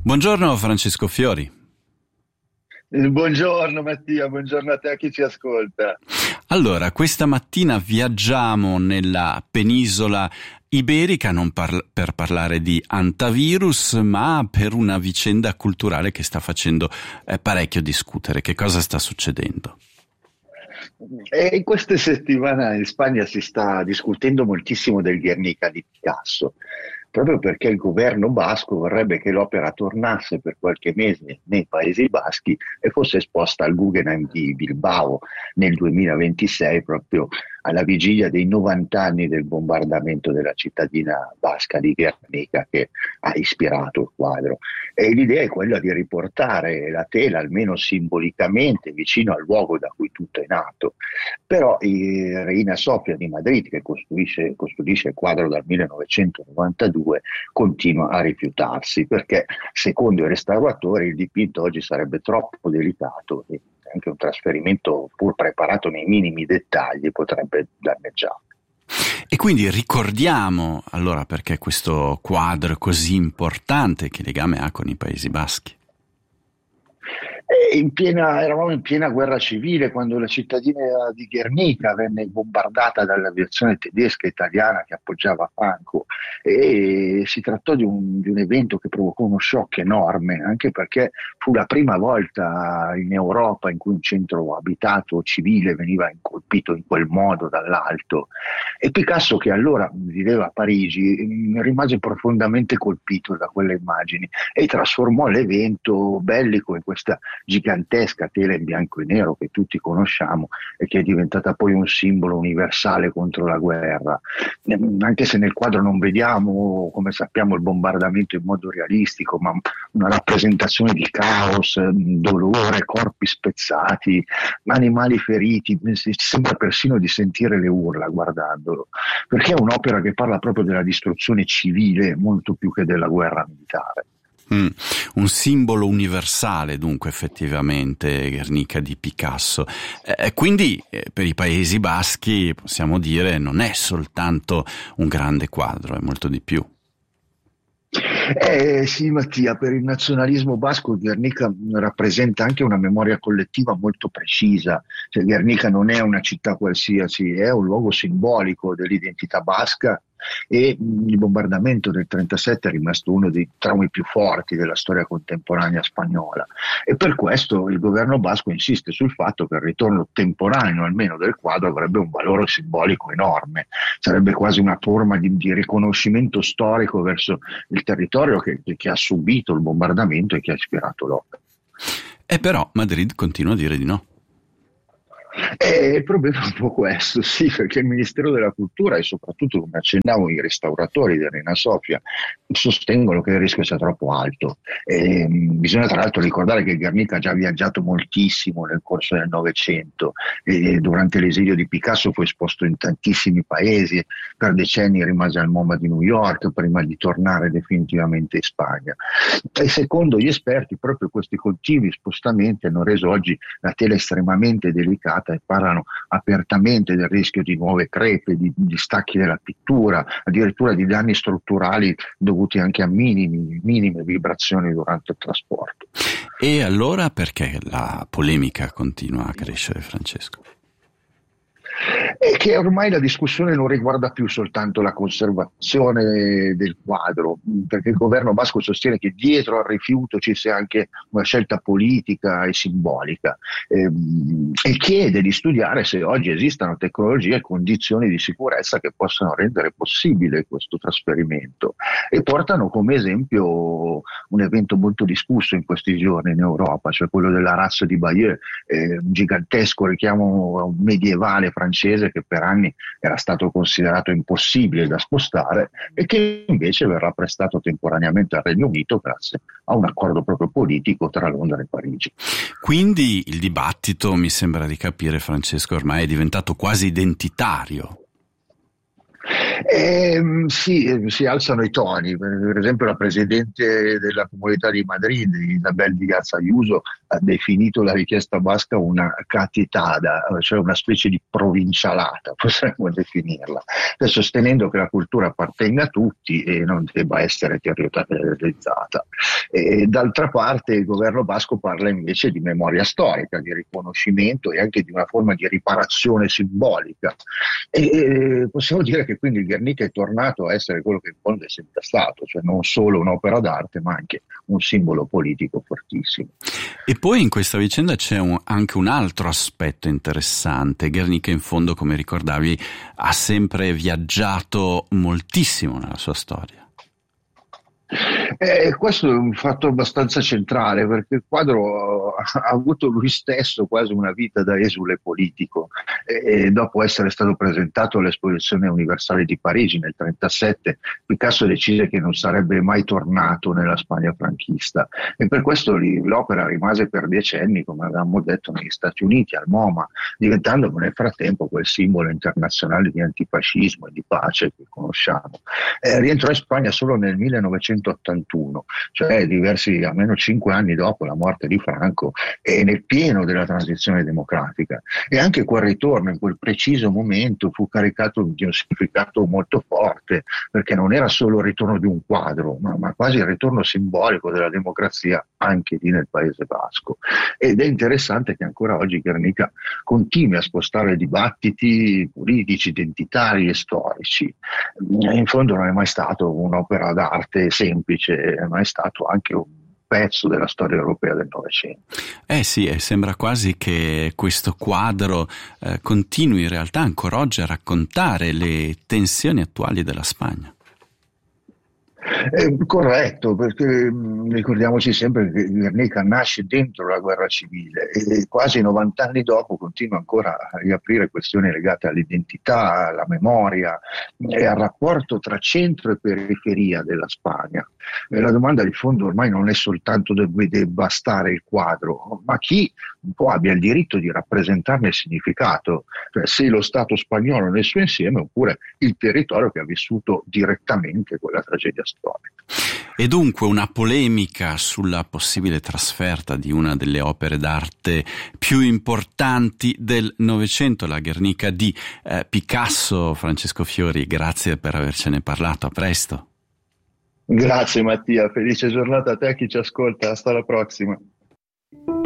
Buongiorno Francesco Fiori. Buongiorno Mattia, buongiorno a te, a chi ci ascolta. Allora, questa mattina viaggiamo nella penisola iberica non per parlare di antivirus, ma per una vicenda culturale che sta facendo parecchio discutere. Che cosa sta succedendo? In queste settimane in Spagna si sta discutendo moltissimo del Guernica di Picasso, proprio perché il governo basco vorrebbe che l'opera tornasse per qualche mese nei Paesi Baschi e fosse esposta al Guggenheim di Bilbao nel 2026, proprio alla vigilia dei 90 anni del bombardamento della cittadina basca di Guernica, che ha ispirato il quadro. E l'idea è quella di riportare la tela, almeno simbolicamente, vicino al luogo da cui tutto è nato. Però Reina Sofia di Madrid, che custodisce il quadro dal 1992, continua a rifiutarsi, perché secondo i restauratori il dipinto oggi sarebbe troppo delicato e anche un trasferimento, pur preparato nei minimi dettagli, potrebbe danneggiarlo. E quindi ricordiamo allora perché questo quadro è così importante, che legame ha con i Paesi Baschi? Eravamo in piena guerra civile quando la cittadina di Guernica venne bombardata dall'aviazione tedesca e italiana che appoggiava Franco, e si trattò di un evento che provocò uno shock enorme, anche perché fu la prima volta in Europa in cui un centro abitato civile veniva colpito in quel modo dall'alto. E Picasso, che allora viveva a Parigi, rimase profondamente colpito da quelle immagini e trasformò l'evento bellico in questa gigantesca tela in bianco e nero che tutti conosciamo e che è diventata poi un simbolo universale contro la guerra. Anche se nel quadro non vediamo, come sappiamo, il bombardamento in modo realistico, ma una rappresentazione di caos, dolore, corpi spezzati, animali feriti, ci sembra persino di sentire le urla guardandolo, perché è un'opera che parla proprio della distruzione civile molto più che della guerra militare. Un simbolo universale dunque effettivamente Guernica di Picasso, quindi per i Paesi Baschi possiamo dire non è soltanto un grande quadro, è molto di più. Sì Mattia, per il nazionalismo basco Guernica rappresenta anche una memoria collettiva molto precisa. Cioè, Guernica non è una città qualsiasi, è un luogo simbolico dell'identità basca, e il bombardamento del 1937 è rimasto uno dei traumi più forti della storia contemporanea spagnola, e per questo il governo basco insiste sul fatto che il ritorno temporaneo almeno del quadro avrebbe un valore simbolico enorme, sarebbe quasi una forma di riconoscimento storico verso il territorio che ha subito il bombardamento e che ha ispirato l'opera. E però Madrid continua a dire di no. Il problema è un po' questo, sì, perché il Ministero della Cultura e soprattutto, come accennavo, i restauratori di Reina Sofia sostengono che il rischio sia troppo alto. Bisogna tra l'altro ricordare che Guernica ha già viaggiato moltissimo nel corso del Novecento, e durante l'esilio di Picasso fu esposto in tantissimi paesi, per decenni rimase al MoMA di New York prima di tornare definitivamente in Spagna. E secondo gli esperti proprio questi continui spostamenti hanno reso oggi la tela estremamente delicata e parlano apertamente del rischio di nuove crepe, di stacchi della pittura, addirittura di danni strutturali dovuti anche a minime vibrazioni durante il trasporto. E allora perché la polemica continua a crescere, Francesco? È che ormai la discussione non riguarda più soltanto la conservazione del quadro, perché il governo basco sostiene che dietro al rifiuto ci sia anche una scelta politica e simbolica, e chiede di studiare se oggi esistano tecnologie e condizioni di sicurezza che possano rendere possibile questo trasferimento, e portano come esempio un evento molto discusso in questi giorni in Europa, cioè quello della Razza di Bayeux, un gigantesco richiamo medievale francese che per anni era stato considerato impossibile da spostare e che invece verrà prestato temporaneamente al Regno Unito grazie a un accordo proprio politico tra Londra e Parigi. Quindi il dibattito, mi sembra di capire, Francesco, ormai è diventato quasi identitario. Sì, si alzano i toni. Per esempio, la presidente della Comunità di Madrid, Isabel Díaz Ayuso, ha definito la richiesta basca una catetada, cioè una specie di provincialata, possiamo definirla, sostenendo che la cultura appartenga a tutti e non debba essere territorializzata. D'altra parte, il governo basco parla invece di memoria storica, di riconoscimento e anche di una forma di riparazione simbolica. Possiamo dire che quindi il Guernica è tornato a essere quello che in fondo è sempre stato, cioè non solo un'opera d'arte, ma anche un simbolo politico fortissimo. E poi in questa vicenda c'è anche un altro aspetto interessante. Guernica, in fondo, come ricordavi, ha sempre viaggiato moltissimo nella sua storia. Questo è un fatto abbastanza centrale, perché il quadro ha avuto lui stesso quasi una vita da esule politico, e dopo essere stato presentato all'Esposizione Universale di Parigi nel 1937, Picasso decise che non sarebbe mai tornato nella Spagna franchista, e per questo l'opera rimase per decenni, come avevamo detto, negli Stati Uniti, al MoMA, diventando nel frattempo quel simbolo internazionale di antifascismo e di pace che conosciamo. Rientrò in Spagna solo nel 1981, cioè almeno 5 anni dopo la morte di Franco e nel pieno della transizione democratica. E anche quel ritorno, in quel preciso momento, fu caricato di un significato molto forte, perché non era solo il ritorno di un quadro, ma quasi il ritorno simbolico della democrazia anche lì nel Paese Basco. Ed è interessante che ancora oggi Guernica continui a spostare dibattiti politici, identitari e storici. In fondo non è mai stato un'opera d'arte semplice, ma è stato anche un pezzo della storia europea del Novecento. Sì, sembra quasi che questo quadro continui in realtà ancora oggi a raccontare le tensioni attuali della Spagna. Corretto, perché ricordiamoci sempre che Guernica nasce dentro la guerra civile e quasi 90 anni dopo continua ancora a riaprire questioni legate all'identità, alla memoria e al rapporto tra centro e periferia della Spagna. La domanda di fondo ormai non è soltanto dove debba stare il quadro, ma chi un po' abbia il diritto di rappresentarne il significato, cioè se lo Stato spagnolo nel suo insieme oppure il territorio che ha vissuto direttamente quella tragedia storica. E dunque una polemica sulla possibile trasferta di una delle opere d'arte più importanti del Novecento, la Guernica di Picasso. Francesco Fiori, grazie per avercene parlato, a presto. Grazie Mattia, felice giornata a te e a chi ci ascolta, hasta la prossima.